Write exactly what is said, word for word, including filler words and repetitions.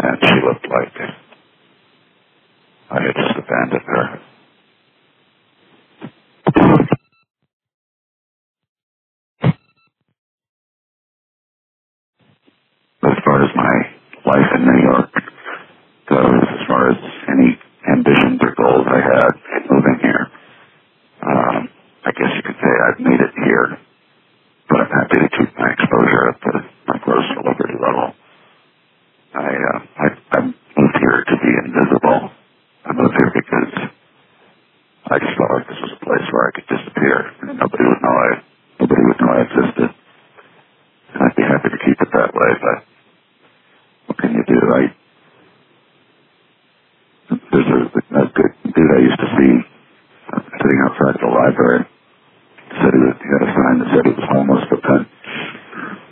and she looked like I had just abandoned her. As far as my life in New York goes, as far as any ambitions or goals I had in moving here, um, I guess you could say I've made it here, but I'm happy to keep my exposure at the my gross celebrity level. I, uh, I, I moved here to be invisible. I moved here because I just felt like this was a place where I could disappear and nobody would know I, nobody would know I existed. And I'd be happy to keep it that way, but what can you do? I, there's a, a good dude I used to see uh, sitting outside the library.